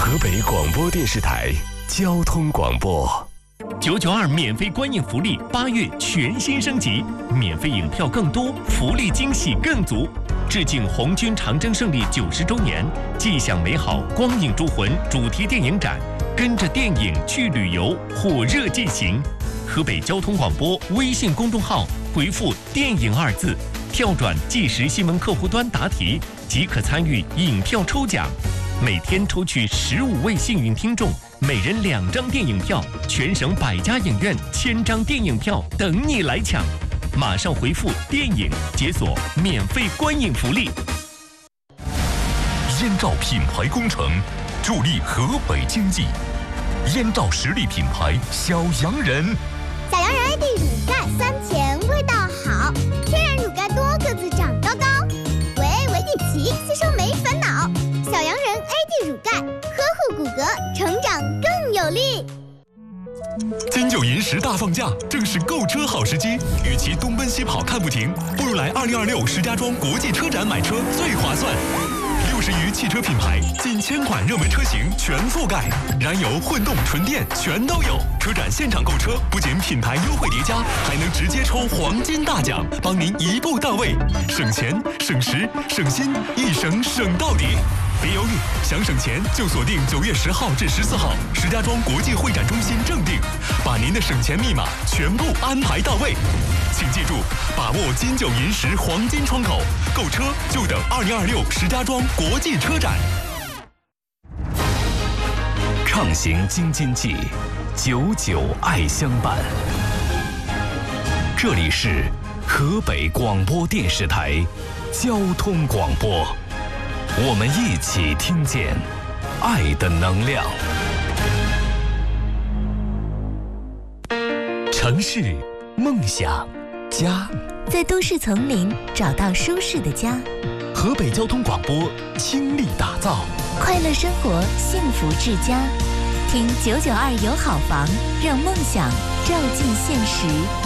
河北广播电视台交通广播。 992免费观影福利8月全新升级，免费影票更多，福利惊喜更足。致敬红军长征胜利90周年，既享美好光影铸魂主题电影展，跟着电影去旅游，火热进行。河北交通广播微信公众号回复“电影”2字，跳转即时新闻客户端答题，即可参与影票抽奖。每天抽取15位幸运听众，每人2张电影票，全省100家影院1000张电影票等你来抢。马上回复“电影”解锁免费观影福利。 燕赵品牌工程助力河北经济。燕赵实力品牌小洋人， 小洋人 AD 乳钙酸甜味道好，天然乳钙多个子长高高，维 A 维 D 皮吸收没烦恼。小洋人 AD 乳钙呵护骨骼，成长更有力。 金九银10大放假，正是购车好时机。与其东奔西跑看不停，不如来2026石家庄国际车展买车最划算。60余汽车品牌，近1000款热门车型全覆盖，燃油、混动、纯电全都有。车展现场购车，不仅品牌优惠叠加，还能直接抽黄金大奖，帮您一步到位，省钱、省时、省心，一省省到底。别犹豫，想省钱就锁定9月10号至14号石家庄国际会展中心正定，把您的省钱密码全部安排到位。请记住，把握金九银10黄金窗口，购车就等2026石家庄国际车展。 畅行京津冀，99爱相伴。这里是河北广播电视台交通广播，我们一起听见爱的能量。城市梦想家， 在都市丛林找到舒适的家。 河北交通广播倾力打造快乐生活，幸福至家。听992有好房，让梦想照进现实。